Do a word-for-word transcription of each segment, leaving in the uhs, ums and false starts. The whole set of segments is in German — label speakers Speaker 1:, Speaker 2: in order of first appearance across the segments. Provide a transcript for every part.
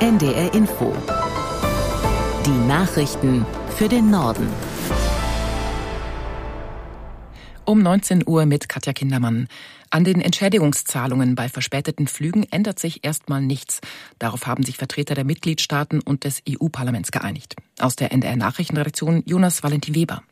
Speaker 1: N D R Info. Die Nachrichten für den Norden.
Speaker 2: Um neunzehn Uhr mit Katja Kindermann. An den Entschädigungszahlungen bei verspäteten Flügen ändert sich erstmal nichts. Darauf haben sich Vertreter der Mitgliedstaaten und des E U-Parlaments geeinigt. Aus der N D R-Nachrichtenredaktion Jonas Valentin Weber.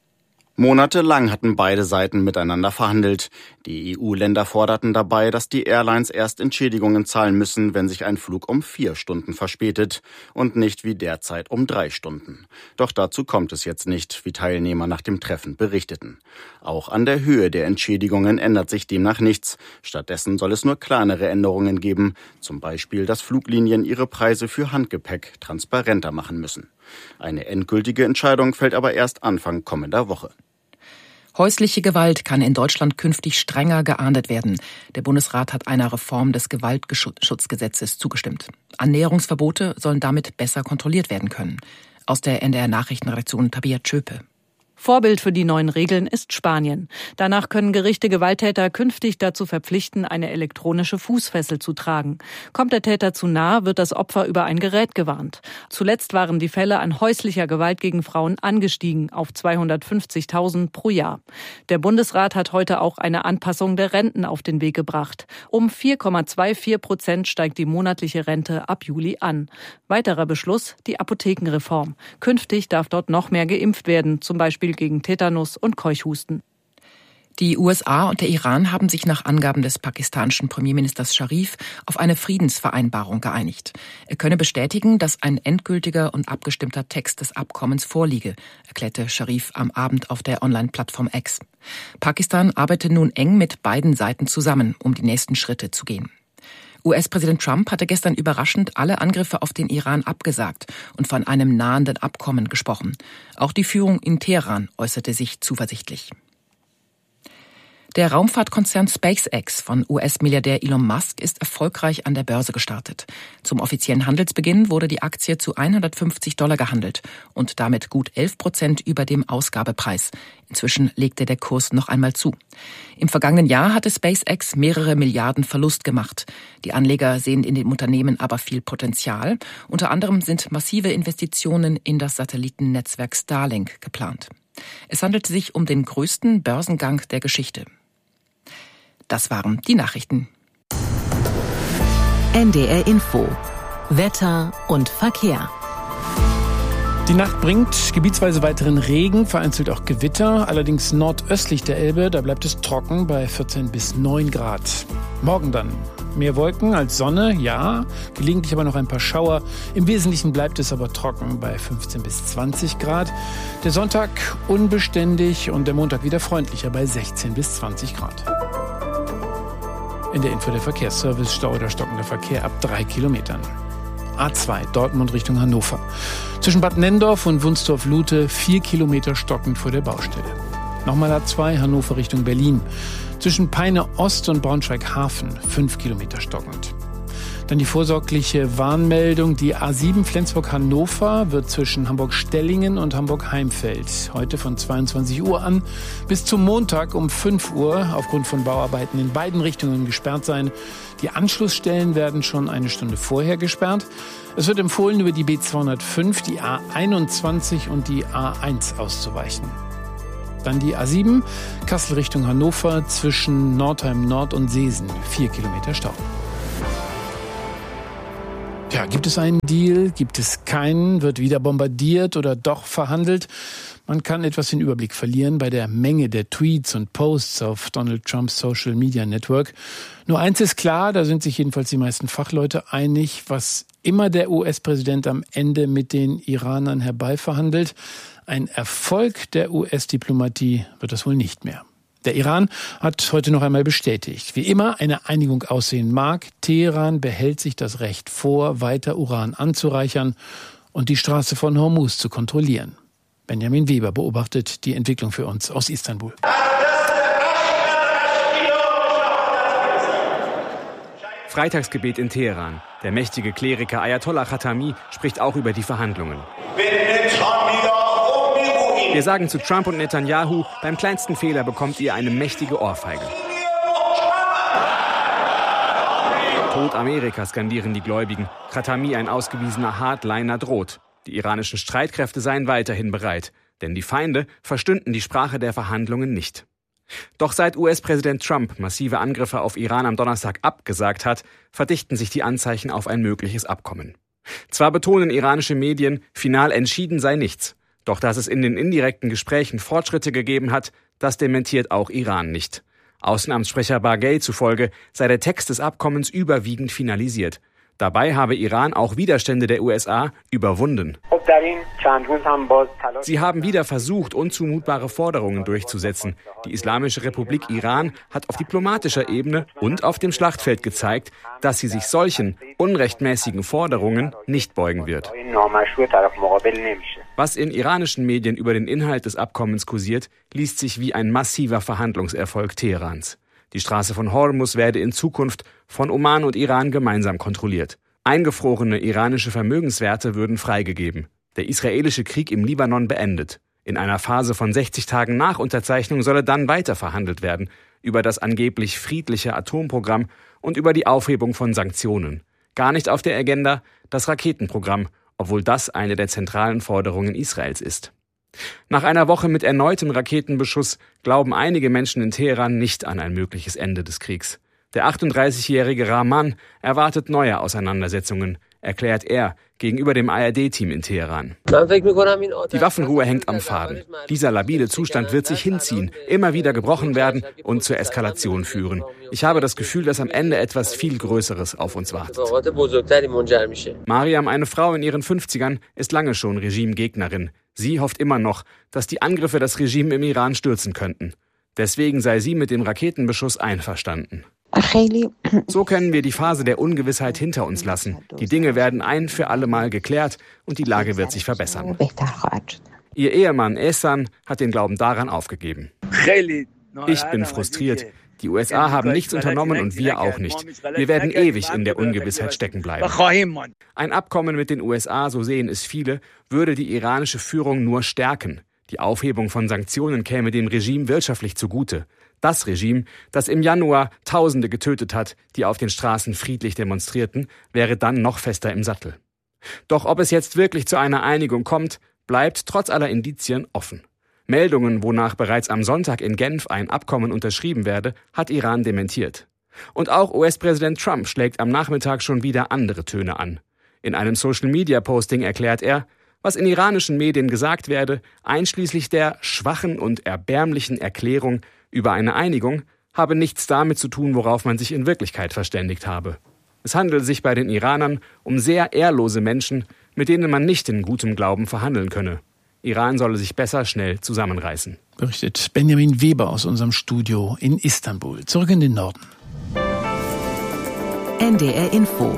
Speaker 3: Monatelang hatten beide Seiten miteinander verhandelt. Die E U-Länder forderten dabei, dass die Airlines erst Entschädigungen zahlen müssen, wenn sich ein Flug um vier Stunden verspätet und nicht wie derzeit um drei Stunden. Doch dazu kommt es jetzt nicht, wie Teilnehmer nach dem Treffen berichteten. Auch an der Höhe der Entschädigungen ändert sich demnach nichts. Stattdessen soll es nur kleinere Änderungen geben, zum Beispiel, dass Fluglinien ihre Preise für Handgepäck transparenter machen müssen. Eine endgültige Entscheidung fällt aber erst Anfang kommender Woche.
Speaker 2: Häusliche Gewalt kann in Deutschland künftig strenger geahndet werden. Der Bundesrat hat einer Reform des Gewaltschutzgesetzes zugestimmt. Annäherungsverbote sollen damit besser kontrolliert werden können. Aus der N D R-Nachrichtenredaktion Tabea Tschöpe.
Speaker 4: Vorbild für die neuen Regeln ist Spanien. Danach können Gerichte Gewalttäter künftig dazu verpflichten, eine elektronische Fußfessel zu tragen. Kommt der Täter zu nah, wird das Opfer über ein Gerät gewarnt. Zuletzt waren die Fälle an häuslicher Gewalt gegen Frauen angestiegen auf zweihundertfünfzigtausend pro Jahr. Der Bundesrat hat heute auch eine Anpassung der Renten auf den Weg gebracht. Um vier Komma vierundzwanzig Prozent steigt die monatliche Rente ab Juli an. Weiterer Beschluss, die Apothekenreform. Künftig darf dort noch mehr geimpft werden, zum Beispiel gegen Tetanus und Keuchhusten.
Speaker 2: Die U S A und der Iran haben sich nach Angaben des pakistanischen Premierministers Scharif auf eine Friedensvereinbarung geeinigt. Er könne bestätigen, dass ein endgültiger und abgestimmter Text des Abkommens vorliege, erklärte Scharif am Abend auf der Online-Plattform X. Pakistan arbeitet nun eng mit beiden Seiten zusammen, um die nächsten Schritte zu gehen. U S-Präsident Trump hatte gestern überraschend alle Angriffe auf den Iran abgesagt und von einem nahenden Abkommen gesprochen. Auch die Führung in Teheran äußerte sich zuversichtlich. Der Raumfahrtkonzern SpaceX von U S-Milliardär Elon Musk ist erfolgreich an der Börse gestartet. Zum offiziellen Handelsbeginn wurde die Aktie zu hundertfünfzig Dollar gehandelt und damit gut elf Prozent über dem Ausgabepreis. Inzwischen legte der Kurs noch einmal zu. Im vergangenen Jahr hatte SpaceX mehrere Milliarden Verlust gemacht. Die Anleger sehen in dem Unternehmen aber viel Potenzial. Unter anderem sind massive Investitionen in das Satellitennetzwerk Starlink geplant. Es handelte sich um den größten Börsengang der Geschichte. Das waren die Nachrichten.
Speaker 1: N D R Info. Wetter und Verkehr.
Speaker 5: Die Nacht bringt gebietsweise weiteren Regen, vereinzelt auch Gewitter. Allerdings nordöstlich der Elbe, da bleibt es trocken bei vierzehn bis neun Grad. Morgen dann mehr Wolken als Sonne, ja, gelegentlich aber noch ein paar Schauer. Im Wesentlichen bleibt es aber trocken bei fünfzehn bis zwanzig Grad. Der Sonntag unbeständig und der Montag wieder freundlicher bei sechzehn bis zwanzig Grad. In der Info der Verkehrsservice Stau oder stockender Verkehr ab drei Kilometern. A zwei, Dortmund Richtung Hannover. Zwischen Bad Nenndorf und Wunsdorf-Lute vier Kilometer stockend vor der Baustelle. Nochmal A zwei, Hannover Richtung Berlin. Zwischen Peine Ost und Braunschweig-Hafen fünf Kilometer stockend. Dann die vorsorgliche Warnmeldung. Die A sieben Flensburg-Hannover wird zwischen Hamburg-Stellingen und Hamburg-Heimfeld heute von zweiundzwanzig Uhr an bis zum Montag um fünf Uhr aufgrund von Bauarbeiten in beiden Richtungen gesperrt sein. Die Anschlussstellen werden schon eine Stunde vorher gesperrt. Es wird empfohlen, über die B zweihundertfünf, die A einundzwanzig und die A eins auszuweichen. Dann die A sieben, Kassel Richtung Hannover zwischen Nordheim Nord und Seesen, vier Kilometer Stau. Ja, gibt es einen Deal? Gibt es keinen? Wird wieder bombardiert oder doch verhandelt? Man kann etwas den Überblick verlieren bei der Menge der Tweets und Posts auf Donald Trumps Social Media Network. Nur eins ist klar, da sind sich jedenfalls die meisten Fachleute einig, was immer der U S-Präsident am Ende mit den Iranern herbeiverhandelt. Ein Erfolg der U S-Diplomatie wird das wohl nicht mehr. Der Iran hat heute noch einmal bestätigt, wie immer eine Einigung aussehen mag, Teheran behält sich das Recht vor, weiter Uran anzureichern und die Straße von Hormuz zu kontrollieren. Benjamin Weber beobachtet die Entwicklung für uns aus Istanbul.
Speaker 6: Freitagsgebet in Teheran. Der mächtige Kleriker Ayatollah Khatami spricht auch über die Verhandlungen. Wir sagen zu Trump und Netanyahu, beim kleinsten Fehler bekommt ihr eine mächtige Ohrfeige. Tod Amerika, skandieren die Gläubigen. Khatami, ein ausgewiesener Hardliner, droht. Die iranischen Streitkräfte seien weiterhin bereit. Denn die Feinde verstünden die Sprache der Verhandlungen nicht. Doch seit U S-Präsident Trump massive Angriffe auf Iran am Donnerstag abgesagt hat, verdichten sich die Anzeichen auf ein mögliches Abkommen. Zwar betonen iranische Medien, final entschieden sei nichts. Doch dass es in den indirekten Gesprächen Fortschritte gegeben hat, das dementiert auch Iran nicht. Außenamtssprecher Baghei zufolge sei der Text des Abkommens überwiegend finalisiert. Dabei habe Iran auch Widerstände der U S A überwunden. Sie haben wieder versucht, unzumutbare Forderungen durchzusetzen. Die Islamische Republik Iran hat auf diplomatischer Ebene und auf dem Schlachtfeld gezeigt, dass sie sich solchen unrechtmäßigen Forderungen nicht beugen wird. Was in iranischen Medien über den Inhalt des Abkommens kursiert, liest sich wie ein massiver Verhandlungserfolg Teherans. Die Straße von Hormuz werde in Zukunft von Oman und Iran gemeinsam kontrolliert. Eingefrorene iranische Vermögenswerte würden freigegeben. Der israelische Krieg im Libanon beendet. In einer Phase von sechzig Tagen nach Unterzeichnung solle dann weiter verhandelt werden über das angeblich friedliche Atomprogramm und über die Aufhebung von Sanktionen. Gar nicht auf der Agenda das Raketenprogramm, obwohl das eine der zentralen Forderungen Israels ist. Nach einer Woche mit erneutem Raketenbeschuss glauben einige Menschen in Teheran nicht an ein mögliches Ende des Kriegs. Der achtunddreißigjährige Rahman erwartet neue Auseinandersetzungen, erklärt er gegenüber dem A R D-Team in Teheran. Die Waffenruhe hängt am Faden. Dieser labile Zustand wird sich hinziehen, immer wieder gebrochen werden und zur Eskalation führen. Ich habe das Gefühl, dass am Ende etwas viel Größeres auf uns wartet. Mariam, eine Frau in ihren fünfzigern, ist lange schon Regimegegnerin. Sie hofft immer noch, dass die Angriffe das Regime im Iran stürzen könnten. Deswegen sei sie mit dem Raketenbeschuss einverstanden. So können wir die Phase der Ungewissheit hinter uns lassen. Die Dinge werden ein für alle Mal geklärt und die Lage wird sich verbessern. Ihr Ehemann Ehsan hat den Glauben daran aufgeben. Ich bin frustriert. Die U S A haben nichts unternommen und wir auch nicht. Wir werden ewig in der Ungewissheit stecken bleiben. Ein Abkommen mit den U S A, so sehen es viele, würde die iranische Führung nur stärken. Die Aufhebung von Sanktionen käme dem Regime wirtschaftlich zugute. Das Regime, das im Januar Tausende getötet hat, die auf den Straßen friedlich demonstrierten, wäre dann noch fester im Sattel. Doch ob es jetzt wirklich zu einer Einigung kommt, bleibt trotz aller Indizien offen. Meldungen, wonach bereits am Sonntag in Genf ein Abkommen unterschrieben werde, hat Iran dementiert. Und auch U S-Präsident Trump schlägt am Nachmittag schon wieder andere Töne an. In einem Social-Media-Posting erklärt er, was in iranischen Medien gesagt werde, einschließlich der schwachen und erbärmlichen Erklärung über eine Einigung, habe nichts damit zu tun, worauf man sich in Wirklichkeit verständigt habe. Es handelt sich bei den Iranern um sehr ehrlose Menschen, mit denen man nicht in gutem Glauben verhandeln könne. Iran solle sich besser schnell zusammenreißen.
Speaker 5: Berichtet Benjamin Weber aus unserem Studio in Istanbul. Zurück in den Norden.
Speaker 1: N D R Info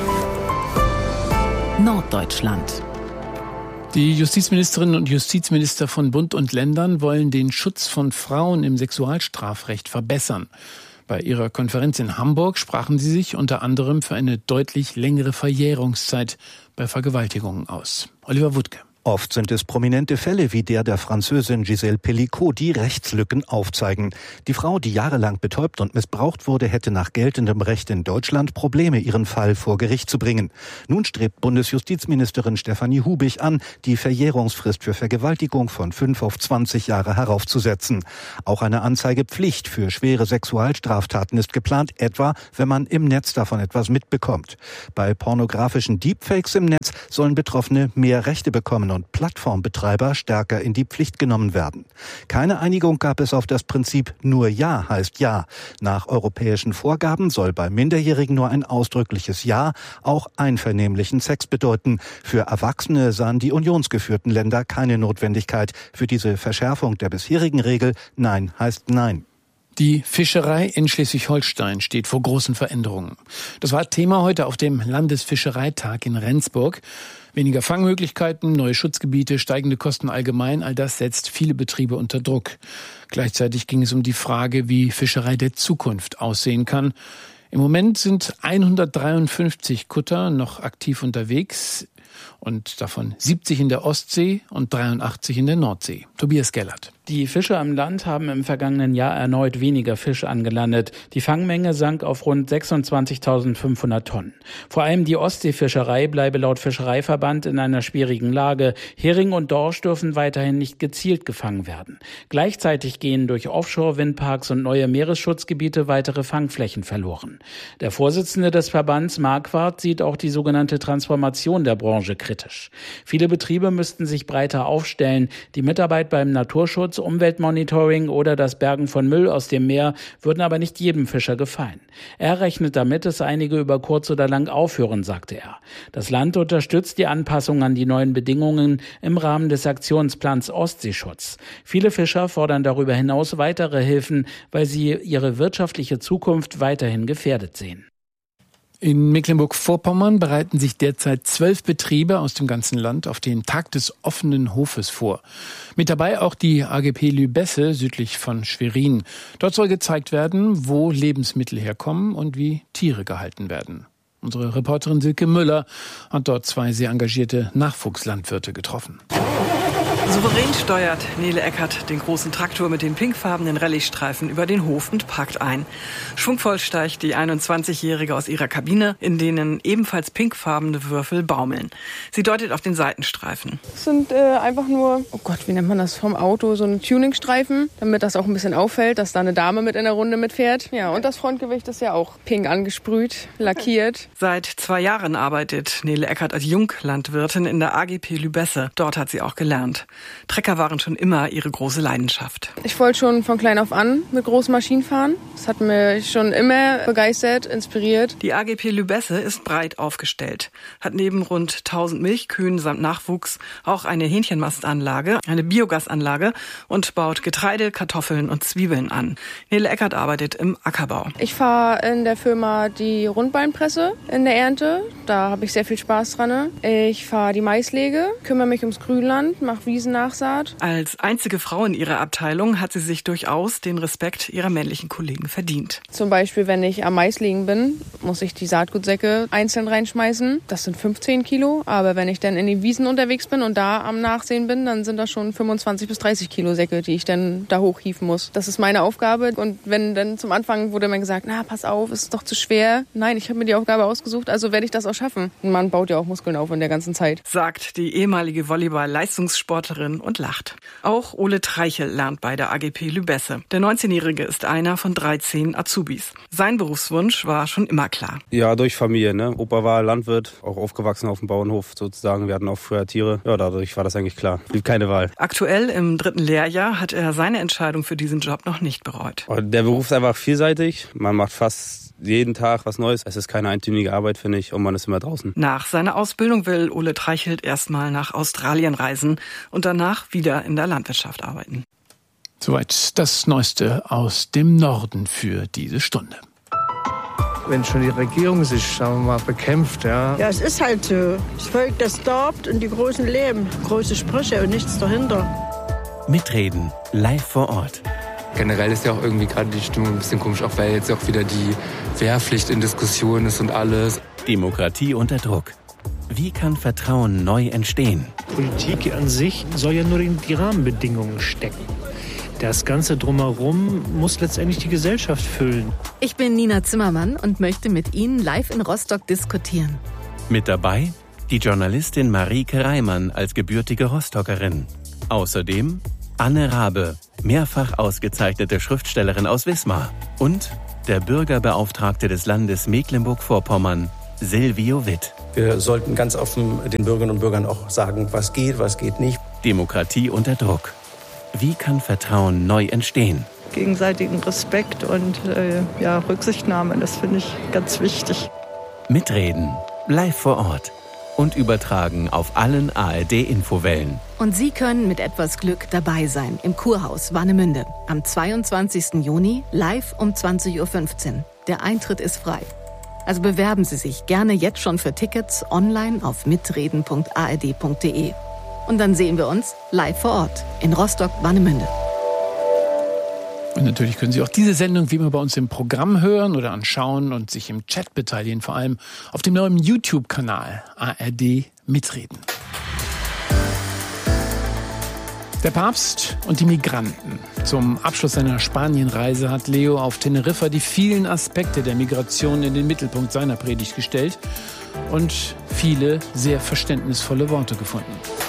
Speaker 1: Norddeutschland.
Speaker 5: Die Justizministerinnen und Justizminister von Bund und Ländern wollen den Schutz von Frauen im Sexualstrafrecht verbessern. Bei ihrer Konferenz in Hamburg sprachen sie sich unter anderem für eine deutlich längere Verjährungszeit bei Vergewaltigungen aus. Oliver Wuttke.
Speaker 7: Oft sind es prominente Fälle wie der der Französin Gisèle Pelicot, die Rechtslücken aufzeigen. Die Frau, die jahrelang betäubt und missbraucht wurde, hätte nach geltendem Recht in Deutschland Probleme, ihren Fall vor Gericht zu bringen. Nun strebt Bundesjustizministerin Stefanie Hubig an, die Verjährungsfrist für Vergewaltigung von fünf auf zwanzig Jahre heraufzusetzen. Auch eine Anzeigepflicht für schwere Sexualstraftaten ist geplant, etwa wenn man im Netz davon etwas mitbekommt. Bei pornografischen Deepfakes im Netz sollen Betroffene mehr Rechte bekommen und Plattformbetreiber stärker in die Pflicht genommen werden. Keine Einigung gab es auf das Prinzip nur Ja heißt Ja. Nach europäischen Vorgaben soll bei Minderjährigen nur ein ausdrückliches Ja auch einvernehmlichen Sex bedeuten. Für Erwachsene sahen die unionsgeführten Länder keine Notwendigkeit für diese Verschärfung der bisherigen Regel. Nein heißt Nein.
Speaker 5: Die Fischerei in Schleswig-Holstein steht vor großen Veränderungen. Das war Thema heute auf dem Landesfischereitag in Rendsburg. Weniger Fangmöglichkeiten, neue Schutzgebiete, steigende Kosten allgemein, all das setzt viele Betriebe unter Druck. Gleichzeitig ging es um die Frage, wie Fischerei der Zukunft aussehen kann. Im Moment sind hundertdreiundfünfzig Kutter noch aktiv unterwegs. und davon siebzig in der Ostsee und dreiundachtzig in der Nordsee. Tobias Gellert.
Speaker 8: Die Fischer am Land haben im vergangenen Jahr erneut weniger Fisch angelandet. Die Fangmenge sank auf rund sechsundzwanzigtausendfünfhundert Tonnen. Vor allem die Ostseefischerei bleibe laut Fischereiverband in einer schwierigen Lage. Hering und Dorsch dürfen weiterhin nicht gezielt gefangen werden. Gleichzeitig gehen durch Offshore-Windparks und neue Meeresschutzgebiete weitere Fangflächen verloren. Der Vorsitzende des Verbands, Marquardt, sieht auch die sogenannte Transformation der Branche kritisch. Viele Betriebe müssten sich breiter aufstellen. Die Mitarbeit beim Naturschutz, Umweltmonitoring oder das Bergen von Müll aus dem Meer würden aber nicht jedem Fischer gefallen. Er rechnet damit, dass einige über kurz oder lang aufhören, sagte er. Das Land unterstützt die Anpassung an die neuen Bedingungen im Rahmen des Aktionsplans Ostseeschutz. Viele Fischer fordern darüber hinaus weitere Hilfen, weil sie ihre wirtschaftliche Zukunft weiterhin gefährdet sehen.
Speaker 5: In Mecklenburg-Vorpommern bereiten sich derzeit zwölf Betriebe aus dem ganzen Land auf den Tag des offenen Hofes vor. Mit dabei auch die A G P Lübesse südlich von Schwerin. Dort soll gezeigt werden, wo Lebensmittel herkommen und wie Tiere gehalten werden. Unsere Reporterin Silke Müller hat dort zwei sehr engagierte Nachwuchslandwirte getroffen.
Speaker 9: Souverän steuert Nele Eckert den großen Traktor mit den pinkfarbenen Rallye-Streifen über den Hof und parkt ein. Schwungvoll steigt die einundzwanzigjährige aus ihrer Kabine, in denen ebenfalls pinkfarbene Würfel baumeln. Sie deutet auf den Seitenstreifen.
Speaker 10: Das sind äh, einfach nur, oh Gott, wie nennt man das vom Auto, so ein Tuningstreifen, damit das auch ein bisschen auffällt, dass da eine Dame mit in der Runde mitfährt. Ja, und das Frontgewicht ist ja auch pink angesprüht, lackiert.
Speaker 9: Seit zwei Jahren arbeitet Nele Eckert als Junglandwirtin in der A G P Lübesse. Dort hat sie auch gelernt. Trecker waren schon immer ihre große Leidenschaft.
Speaker 10: Ich wollte schon von klein auf an mit großen Maschinen fahren. Das hat mich schon immer begeistert, inspiriert.
Speaker 9: Die A G P Lübesse ist breit aufgestellt, hat neben rund tausend Milchkühen samt Nachwuchs auch eine Hähnchenmastanlage, eine Biogasanlage und baut Getreide, Kartoffeln und Zwiebeln an. Nele Eckert arbeitet im Ackerbau.
Speaker 10: Ich fahre in der Firma die Rundbeinpresse in der Ernte. Da habe ich sehr viel Spaß dran. Ich fahre die Maislege, kümmere mich ums Grünland, mache Wiesen Nachsaat.
Speaker 9: Als einzige Frau in ihrer Abteilung hat sie sich durchaus den Respekt ihrer männlichen Kollegen verdient.
Speaker 10: Zum Beispiel, wenn ich am Maislegen bin, muss ich die Saatgutsäcke einzeln reinschmeißen. Das sind fünfzehn Kilo. Aber wenn ich dann in den Wiesen unterwegs bin und da am Nachsehen bin, dann sind das schon fünfundzwanzig bis dreißig Kilo Säcke, die ich dann da hochhieven muss. Das ist meine Aufgabe. Und wenn dann zum Anfang wurde mir gesagt, na, pass auf, ist doch zu schwer. Nein, ich habe mir die Aufgabe ausgesucht, also werde ich das auch schaffen. Ein Mann baut ja auch Muskeln auf in der ganzen Zeit.
Speaker 9: Sagt die ehemalige Volleyball-Leistungssportlerin und lacht. Auch Ole Treichel lernt bei der A G P Lübesse. Der neunzehnjährige ist einer von dreizehn Azubis. Sein Berufswunsch war schon immer klar.
Speaker 11: Ja, durch Familie. Ne? Opa war Landwirt, auch aufgewachsen auf dem Bauernhof sozusagen. Wir hatten auch früher Tiere. Ja, dadurch war das eigentlich klar. Blieb keine Wahl.
Speaker 9: Aktuell im dritten Lehrjahr hat er seine Entscheidung für diesen Job noch nicht bereut.
Speaker 11: Der Beruf ist einfach vielseitig. Man macht fast jeden Tag was Neues. Es ist keine eintönige Arbeit, finde ich, und man ist immer draußen.
Speaker 9: Nach seiner Ausbildung will Ole Treichelt erstmal nach Australien reisen und danach wieder in der Landwirtschaft arbeiten.
Speaker 5: Soweit das Neueste aus dem Norden für diese Stunde.
Speaker 12: Wenn schon die Regierung sich, sagen wir mal, bekämpft, ja.
Speaker 13: Ja, es ist halt so. Das Volk, das darbt und die Großen leben. Große Sprüche und nichts dahinter.
Speaker 1: Mitreden, live vor Ort.
Speaker 14: Generell ist ja auch irgendwie gerade die Stimmung ein bisschen komisch, auch weil jetzt auch wieder die Wehrpflicht in Diskussion ist und alles.
Speaker 1: Demokratie unter Druck. Wie kann Vertrauen neu entstehen?
Speaker 15: Politik an sich soll ja nur in die Rahmenbedingungen stecken. Das Ganze drumherum muss letztendlich die Gesellschaft füllen.
Speaker 16: Ich bin Nina Zimmermann und möchte mit Ihnen live in Rostock diskutieren.
Speaker 1: Mit dabei die Journalistin Marieke Reimann als gebürtige Rostockerin. Außerdem Anne Rabe, mehrfach ausgezeichnete Schriftstellerin aus Wismar. Und der Bürgerbeauftragte des Landes Mecklenburg-Vorpommern, Silvio Witt.
Speaker 17: Wir sollten ganz offen den Bürgerinnen und Bürgern auch sagen, was geht, was geht nicht.
Speaker 1: Demokratie unter Druck. Wie kann Vertrauen neu entstehen?
Speaker 18: Gegenseitigen Respekt und äh, ja, Rücksichtnahme, das finde ich ganz wichtig.
Speaker 1: Mitreden, live vor Ort und übertragen auf allen A R D-Infowellen.
Speaker 16: Und Sie können mit etwas Glück dabei sein im Kurhaus Warnemünde am zweiundzwanzigsten Juni live um zwanzig Uhr fünfzehn. Der Eintritt ist frei. Also bewerben Sie sich gerne jetzt schon für Tickets online auf mitreden punkt a r d punkt d e. Und dann sehen wir uns live vor Ort in Rostock-Warnemünde.
Speaker 5: Und natürlich können Sie auch diese Sendung wie immer bei uns im Programm hören oder anschauen und sich im Chat beteiligen, vor allem auf dem neuen YouTube-Kanal A R D mitreden. Der Papst und die Migranten. Zum Abschluss seiner Spanienreise hat Leo auf Teneriffa die vielen Aspekte der Migration in den Mittelpunkt seiner Predigt gestellt und viele sehr verständnisvolle Worte gefunden.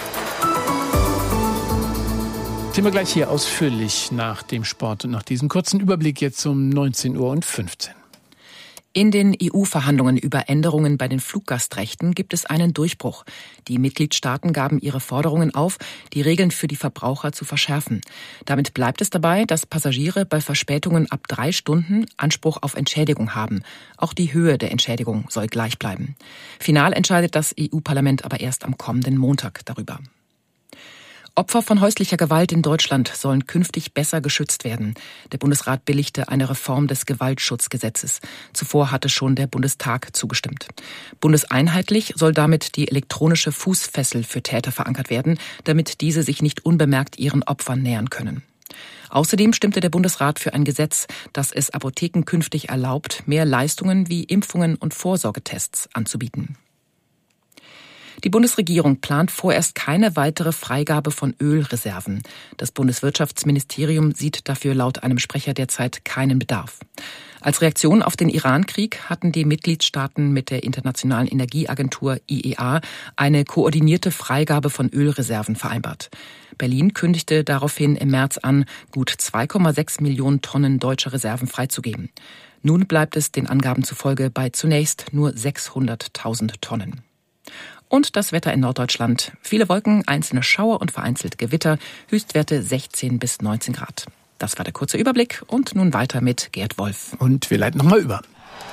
Speaker 5: Thema gleich hier ausführlich nach dem Sport und nach diesem kurzen Überblick jetzt um neunzehn Uhr fünfzehn.
Speaker 2: In den E U-Verhandlungen über Änderungen bei den Fluggastrechten gibt es einen Durchbruch. Die Mitgliedstaaten gaben ihre Forderungen auf, die Regeln für die Verbraucher zu verschärfen. Damit bleibt es dabei, dass Passagiere bei Verspätungen ab drei Stunden Anspruch auf Entschädigung haben. Auch die Höhe der Entschädigung soll gleich bleiben. Final entscheidet das E U-Parlament aber erst am kommenden Montag darüber. Opfer von häuslicher Gewalt in Deutschland sollen künftig besser geschützt werden. Der Bundesrat billigte eine Reform des Gewaltschutzgesetzes. Zuvor hatte schon der Bundestag zugestimmt. Bundeseinheitlich soll damit die elektronische Fußfessel für Täter verankert werden, damit diese sich nicht unbemerkt ihren Opfern nähern können. Außerdem stimmte der Bundesrat für ein Gesetz, das es Apotheken künftig erlaubt, mehr Leistungen wie Impfungen und Vorsorgetests anzubieten. Die Bundesregierung plant vorerst keine weitere Freigabe von Ölreserven. Das Bundeswirtschaftsministerium sieht dafür laut einem Sprecher derzeit keinen Bedarf. Als Reaktion auf den Iran-Krieg hatten die Mitgliedstaaten mit der Internationalen Energieagentur I E A eine koordinierte Freigabe von Ölreserven vereinbart. Berlin kündigte daraufhin im März an, gut zwei Komma sechs Millionen Tonnen deutsche Reserven freizugeben. Nun bleibt es den Angaben zufolge bei zunächst nur sechshunderttausend Tonnen. Und das Wetter in Norddeutschland. Viele Wolken, einzelne Schauer und vereinzelt Gewitter. Höchstwerte sechzehn bis neunzehn Grad. Das war der kurze Überblick. Und nun weiter mit Gerd Wolf.
Speaker 5: Und wir leiten nochmal über.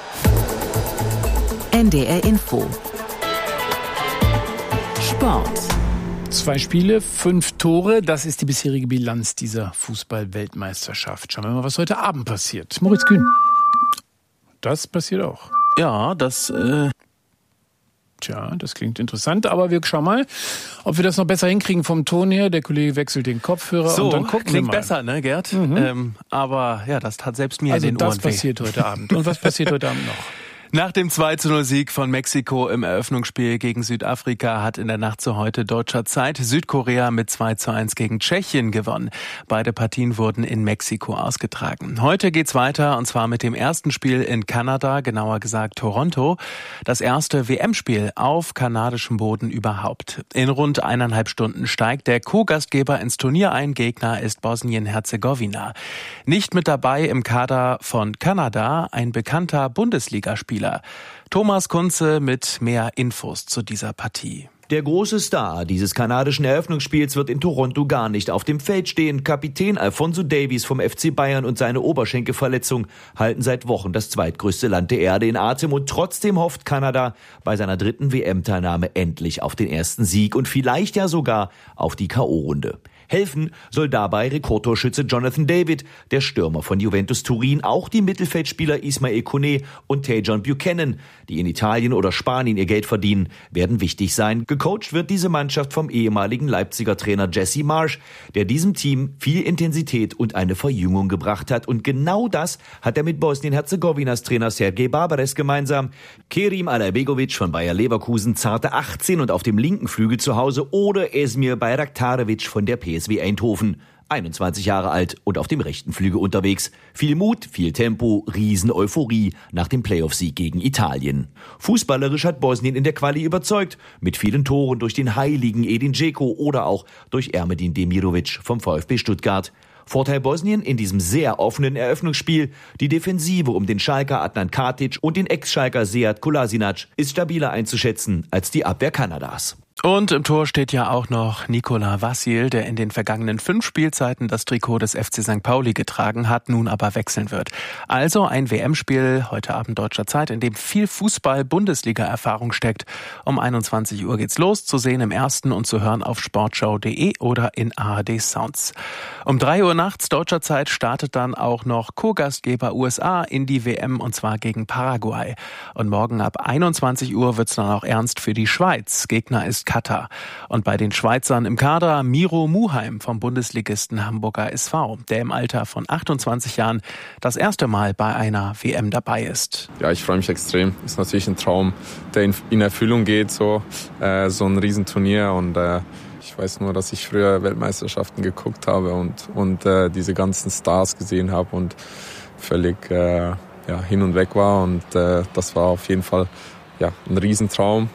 Speaker 19: N D R Info. Sport.
Speaker 5: Zwei Spiele, fünf Tore. Das ist die bisherige Bilanz dieser Fußball-Weltmeisterschaft. Schauen wir mal, was heute Abend passiert. Moritz Kühn. Das passiert auch.
Speaker 1: Ja, das... Äh
Speaker 5: Tja, das klingt interessant, aber wir schauen mal, ob wir das noch besser hinkriegen vom Ton her. Der Kollege wechselt den Kopfhörer
Speaker 1: so,
Speaker 5: und dann gucken
Speaker 1: klingt
Speaker 5: wir mal.
Speaker 1: Besser, ne, Gerd?
Speaker 5: Mhm.
Speaker 1: Ähm, aber ja, das tat selbst mir
Speaker 5: also
Speaker 1: in den Ohren weh.
Speaker 5: Also das passiert heute Abend. Und was passiert heute Abend noch?
Speaker 1: Nach dem zwei zu null Sieg von Mexiko im Eröffnungsspiel gegen Südafrika hat in der Nacht zu heute deutscher Zeit Südkorea mit zwei zu eins gegen Tschechien gewonnen. Beide Partien wurden in Mexiko ausgetragen. Heute geht's weiter und zwar mit dem ersten Spiel in Kanada, genauer gesagt Toronto. Das erste W M-Spiel auf kanadischem Boden überhaupt. In rund eineinhalb Stunden steigt der Co-Gastgeber ins Turnier ein. Gegner ist Bosnien-Herzegowina. Nicht mit dabei im Kader von Kanada ein bekannter Bundesligaspieler. Thomas Kunze mit mehr Infos zu dieser Partie.
Speaker 20: Der große Star dieses kanadischen Eröffnungsspiels wird in Toronto gar nicht auf dem Feld stehen. Kapitän Alphonso Davies vom F C Bayern und seine Oberschenkelverletzung halten seit Wochen das zweitgrößte Land der Erde in Atem. Und trotzdem hofft Kanada bei seiner dritten W M-Teilnahme endlich auf den ersten Sieg und vielleicht ja sogar auf die K O-Runde. Helfen soll dabei Rekordtorschütze Jonathan David, der Stürmer von Juventus Turin, auch die Mittelfeldspieler Ismail Koné und Tajon Buchanan, die in Italien oder Spanien ihr Geld verdienen, werden wichtig sein. Gecoacht wird diese Mannschaft vom ehemaligen Leipziger Trainer Jesse Marsch, der diesem Team viel Intensität und eine Verjüngung gebracht hat. Und genau das hat er mit Bosnien-Herzegowinas Trainer Sergej Barbares gemeinsam. Kerim Alajbegovic von Bayer Leverkusen, zarte achtzehn und auf dem linken Flügel zu Hause, oder Esmir Bayraktarevic von der P S V Eindhoven, einundzwanzig Jahre alt und auf dem rechten Flügel unterwegs. Viel Mut, viel Tempo, Riesen-Euphorie nach dem Playoff-Sieg gegen Italien. Fußballerisch hat Bosnien in der Quali überzeugt, mit vielen Toren durch den heiligen Edin Dzeko oder auch durch Ermedin Demirovic vom VfB Stuttgart. Vorteil Bosnien in diesem sehr offenen Eröffnungsspiel: die Defensive um den Schalker Adnan Katic und den Ex-Schalker Sead Kolasinac ist stabiler einzuschätzen als die Abwehr Kanadas.
Speaker 1: Und im Tor steht ja auch noch Nikola Vassil, der in den vergangenen fünf Spielzeiten das Trikot des F C Sankt Pauli getragen hat, nun aber wechseln wird. Also ein W M-Spiel heute Abend deutscher Zeit, in dem viel Fußball-Bundesliga-Erfahrung steckt. Um einundzwanzig Uhr geht's los, zu sehen im Ersten und zu hören auf sportschau punkt de oder in A R D Sounds. Um drei Uhr nachts deutscher Zeit startet dann auch noch Co-Gastgeber U S A in die W M, und zwar gegen Paraguay. Und morgen ab einundzwanzig Uhr wird's dann auch ernst für die Schweiz. Gegner ist
Speaker 21: Katar. Und bei den Schweizern im Kader Miro Muheim vom Bundesligisten Hamburger S V, der im Alter von achtundzwanzig Jahren das erste Mal bei einer W M dabei ist.
Speaker 22: Ja, ich freue mich extrem. Ist natürlich ein Traum, der in, in Erfüllung geht, so, äh, so ein Riesenturnier. Und äh, ich weiß nur, dass ich früher Weltmeisterschaften geguckt habe und, und äh, diese ganzen Stars gesehen habe und völlig äh, ja, hin und weg war. Und äh, das war auf jeden Fall ja, ein Riesentraum.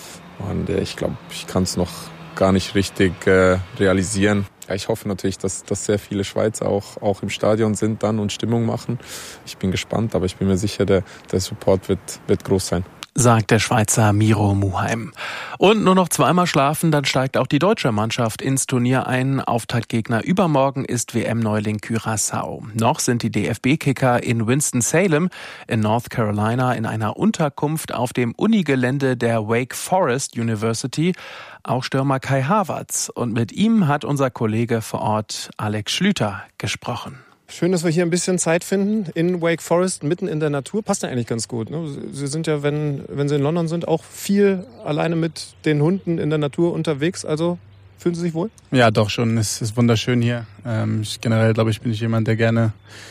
Speaker 22: Und äh, ich glaube, ich kann es noch gar nicht richtig äh, realisieren. Ja, ich hoffe natürlich, dass, dass sehr viele Schweizer auch, auch im Stadion sind dann und Stimmung machen. Ich bin gespannt, aber ich bin mir sicher, der, der Support wird, wird groß sein.
Speaker 21: Sagt der Schweizer Miro Muheim. Und nur noch zweimal schlafen, dann steigt auch die deutsche Mannschaft ins Turnier ein. Auftaktgegner übermorgen ist W M-Neuling Curaçao. Noch sind die D F B-Kicker in Winston-Salem in North Carolina in einer Unterkunft auf dem Unigelände der Wake Forest University. Auch Stürmer Kai Havertz. Und mit ihm hat unser Kollege vor Ort Alex Schlüter gesprochen.
Speaker 23: Schön, dass wir hier ein bisschen Zeit finden in Wake Forest, mitten in der Natur. Passt ja eigentlich ganz gut, ne? Sie sind ja, wenn, wenn Sie in London sind, auch viel alleine mit den Hunden in der Natur unterwegs. Also fühlen Sie sich wohl?
Speaker 24: Ja, doch schon. Es ist wunderschön hier. Ähm, ich, generell, glaube ich, bin ich jemand, der gerne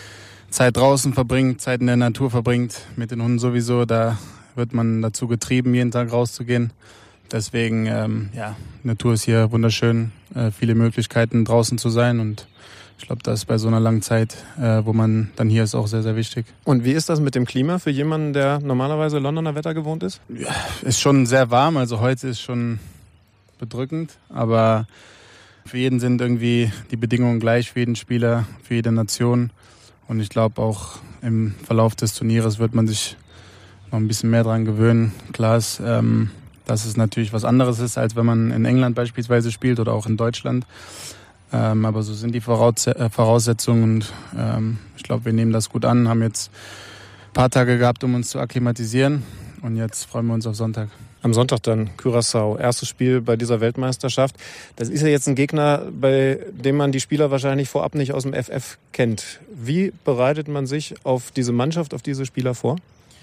Speaker 24: Zeit draußen verbringt, Zeit in der Natur verbringt. Mit den Hunden sowieso. Da wird man dazu getrieben, jeden Tag rauszugehen. Deswegen, ähm, ja, Natur ist hier wunderschön. Äh, viele Möglichkeiten, draußen zu sein, und ich glaube, das ist bei so einer langen Zeit, äh, wo man dann hier ist, auch sehr, sehr wichtig.
Speaker 23: Und wie ist das mit dem Klima für jemanden, der normalerweise Londoner Wetter gewohnt ist?
Speaker 24: Ja, ist schon sehr warm, also heute ist schon bedrückend, aber für jeden sind irgendwie die Bedingungen gleich, für jeden Spieler, für jede Nation. Und ich glaube, auch im Verlauf des Turnieres wird man sich noch ein bisschen mehr dran gewöhnen. Klar ist, ähm, dass es natürlich was anderes ist, als wenn man in England beispielsweise spielt oder auch in Deutschland. Ähm, aber so sind die Voraus- äh, Voraussetzungen, und ähm, ich glaube, wir nehmen das gut an, haben jetzt ein paar Tage gehabt, um uns zu akklimatisieren, und jetzt freuen wir uns auf Sonntag.
Speaker 23: Am Sonntag dann Curaçao, erstes Spiel bei dieser Weltmeisterschaft. Das ist ja jetzt ein Gegner, bei dem man die Spieler wahrscheinlich vorab nicht aus dem F F kennt. Wie bereitet man sich auf diese Mannschaft, auf diese Spieler vor?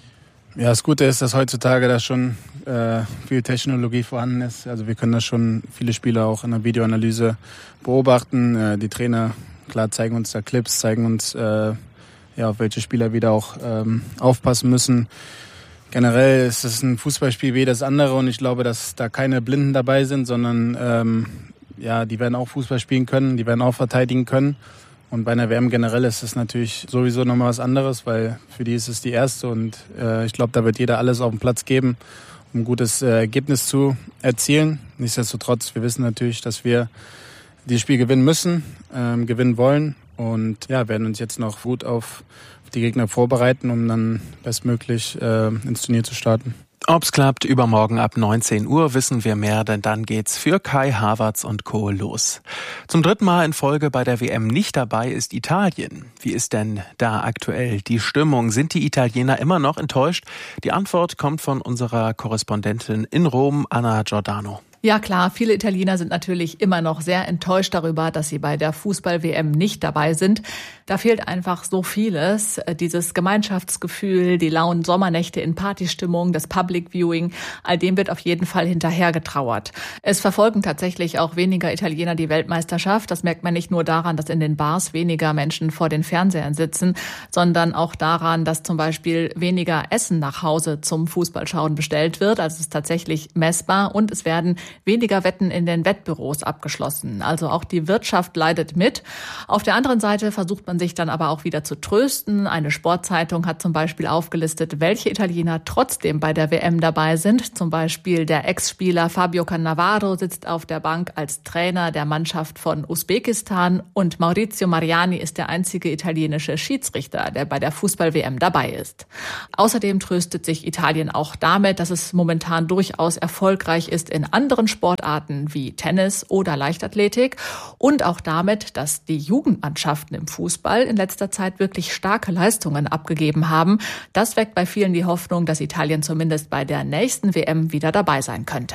Speaker 24: Ja, das Gute ist, dass heutzutage da schon äh, viel Technologie vorhanden ist. Also wir können das schon, viele Spieler auch in der Videoanalyse beobachten. Äh, die Trainer, klar, zeigen uns da Clips, zeigen uns, äh, ja, auf welche Spieler wir da auch ähm, aufpassen müssen. Generell ist es ein Fußballspiel wie jedes andere, und ich glaube, dass da keine Blinden dabei sind, sondern ähm, ja, die werden auch Fußball spielen können, die werden auch verteidigen können. Und bei einer W M generell ist es natürlich sowieso nochmal was anderes, weil für die ist es die erste, und äh, ich glaube, da wird jeder alles auf den Platz geben, um ein gutes äh, Ergebnis zu erzielen. Nichtsdestotrotz, wir wissen natürlich, dass wir dieses Spiel gewinnen müssen, ähm, gewinnen wollen, und ja, werden uns jetzt noch gut auf die Gegner vorbereiten, um dann bestmöglich äh, ins Turnier zu starten.
Speaker 21: Ob's klappt, übermorgen ab neunzehn Uhr wissen wir mehr, denn dann geht's für Kai Havertz und Co. los. Zum dritten Mal in Folge bei der W M nicht dabei ist Italien. Wie ist denn da aktuell die Stimmung? Sind die Italiener immer noch enttäuscht? Die Antwort kommt von unserer Korrespondentin in Rom, Anna Giordano.
Speaker 25: Ja klar, viele Italiener sind natürlich immer noch sehr enttäuscht darüber, dass sie bei der Fußball-W M nicht dabei sind. Da fehlt einfach so vieles. Dieses Gemeinschaftsgefühl, die lauen Sommernächte in Partystimmung, das Public Viewing, all dem wird auf jeden Fall hinterhergetrauert. Es verfolgen tatsächlich auch weniger Italiener die Weltmeisterschaft. Das merkt man nicht nur daran, dass in den Bars weniger Menschen vor den Fernsehern sitzen, sondern auch daran, dass zum Beispiel weniger Essen nach Hause zum Fußballschauen bestellt wird. Also es ist tatsächlich messbar, und es werden weniger Wetten in den Wettbüros abgeschlossen. Also auch die Wirtschaft leidet mit. Auf der anderen Seite versucht man sich dann aber auch wieder zu trösten. Eine Sportzeitung hat zum Beispiel aufgelistet, welche Italiener trotzdem bei der W M dabei sind. Zum Beispiel der Ex-Spieler Fabio Cannavaro sitzt auf der Bank als Trainer der Mannschaft von Usbekistan, und Maurizio Mariani ist der einzige italienische Schiedsrichter, der bei der Fußball-W M dabei ist. Außerdem tröstet sich Italien auch damit, dass es momentan durchaus erfolgreich ist in anderen Sportarten wie Tennis oder Leichtathletik, und auch damit, dass die Jugendmannschaften im Fußball in letzter Zeit wirklich starke Leistungen abgegeben haben. Das weckt bei vielen die Hoffnung, dass Italien zumindest bei der nächsten W M wieder dabei sein könnte.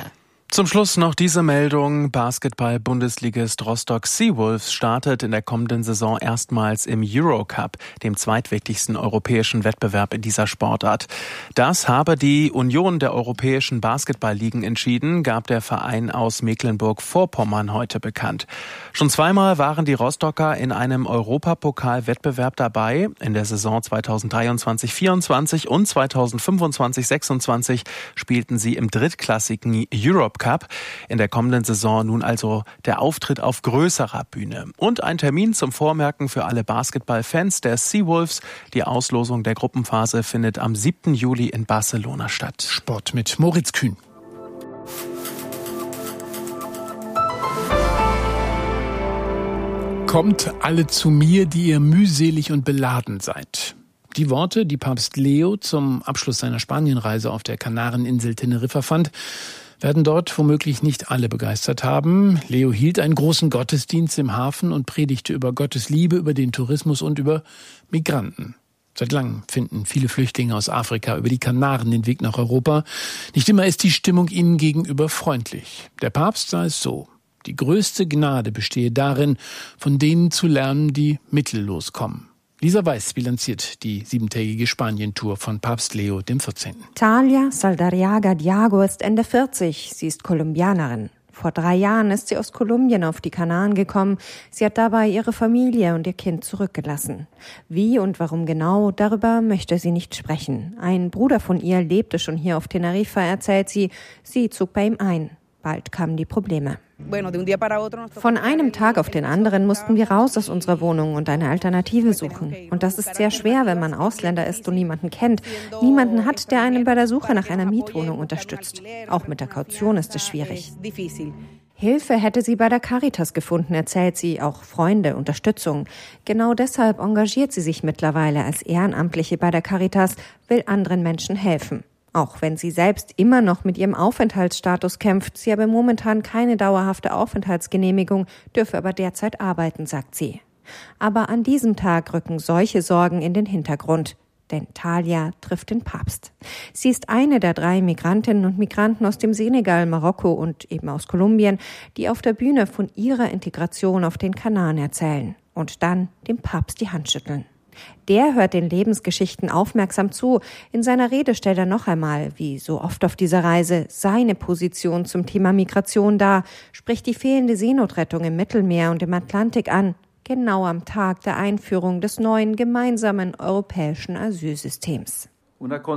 Speaker 21: Zum Schluss noch diese Meldung. Basketball-Bundesligist Rostock Seawolves startet in der kommenden Saison erstmals im Eurocup, dem zweitwichtigsten europäischen Wettbewerb in dieser Sportart. Das habe die Union der europäischen Basketballligen entschieden, gab der Verein aus Mecklenburg-Vorpommern heute bekannt. Schon zweimal waren die Rostocker in einem Europapokal-Wettbewerb dabei. In der Saison zweitausenddreiundzwanzig vierundzwanzig und zweitausendfünfundzwanzig sechsundzwanzig spielten sie im drittklassigen Europe Cup. In der kommenden Saison nun also der Auftritt auf größerer Bühne. Und ein Termin zum Vormerken für alle Basketballfans der Seawolves. Die Auslosung der Gruppenphase findet am siebten Juli in Barcelona statt.
Speaker 5: Sport mit Moritz Kühn. Kommt alle zu mir, die ihr mühselig und beladen seid. Die Worte, die Papst Leo zum Abschluss seiner Spanienreise auf der Kanareninsel Teneriffa fand, werden dort womöglich nicht alle begeistert haben. Leo hielt einen großen Gottesdienst im Hafen und predigte über Gottes Liebe, über den Tourismus und über Migranten. Seit langem finden viele Flüchtlinge aus Afrika über die Kanaren den Weg nach Europa. Nicht immer ist die Stimmung ihnen gegenüber freundlich. Der Papst sah es so: Die größte Gnade bestehe darin, von denen zu lernen, die mittellos kommen. Lisa Weiß bilanziert die siebentägige Spanien-Tour von Papst Leo der vierzehnten.
Speaker 3: Talia Saldarriaga Diago ist Ende vierzig. Sie ist Kolumbianerin. Vor drei Jahren ist sie aus Kolumbien auf die Kanaren gekommen. Sie hat dabei ihre Familie und ihr Kind zurückgelassen. Wie und warum genau, darüber möchte sie nicht sprechen. Ein Bruder von ihr lebte schon hier auf Teneriffa, erzählt sie. Sie zog bei ihm ein. Bald kamen die Probleme. Von einem Tag auf den anderen mussten wir raus aus unserer Wohnung und eine Alternative suchen. Und das ist sehr schwer, wenn man Ausländer ist und niemanden kennt. Niemanden hat, der einen bei der Suche nach einer Mietwohnung unterstützt. Auch mit der Kaution ist es schwierig. Hilfe hätte sie bei der Caritas gefunden, erzählt sie, auch Freunde, Unterstützung. Genau deshalb engagiert sie sich mittlerweile als Ehrenamtliche bei der Caritas, will anderen Menschen helfen. Auch wenn sie selbst immer noch mit ihrem Aufenthaltsstatus kämpft, sie habe momentan keine dauerhafte Aufenthaltsgenehmigung, dürfe aber derzeit arbeiten, sagt sie. Aber an diesem Tag rücken solche Sorgen in den Hintergrund. Denn Talia trifft den Papst. Sie ist eine der drei Migrantinnen und Migranten aus dem Senegal, Marokko und eben aus Kolumbien, die auf der Bühne von ihrer Integration auf den Kanaren erzählen und dann dem Papst die Hand schütteln. Der hört den Lebensgeschichten aufmerksam zu. In seiner Rede stellt er noch einmal, wie so oft auf dieser Reise, seine Position zum Thema Migration dar, spricht die fehlende Seenotrettung im Mittelmeer und im Atlantik an, genau am Tag der Einführung des neuen gemeinsamen europäischen Asylsystems.